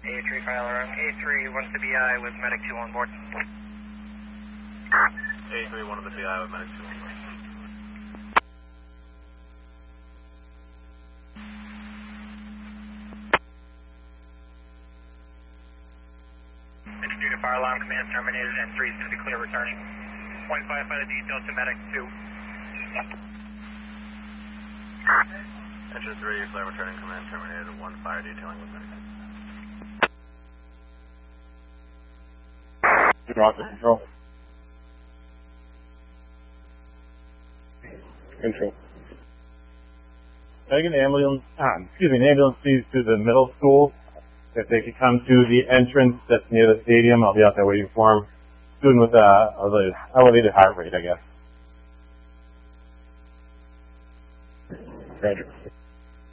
A3 file alarm. A3, 1 to BI with medic 2 on board. A3, 1 to the BI with medic 2 on board. Engineer to fire alarm, command terminated, and 3 is going to be clear returning. Point firefighter detail to medic 2. Engine 3, clear returning, command terminated, 1 fire detailing with medic 2. Roger, control. Control. Can I get an ambulance, an ambulance please to the middle school? If they could come to the entrance that's near the stadium, I'll be out there waiting for them. Student with elevated heart rate, I guess. Roger.